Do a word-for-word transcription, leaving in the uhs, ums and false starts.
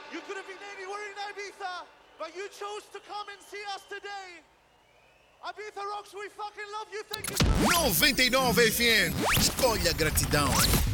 You could have been anywhere in Ibiza, but you chose to come and see us today. Ibiza Rocks, we fucking love you. Thank you. noventa e nove F M. Escolha gratidão.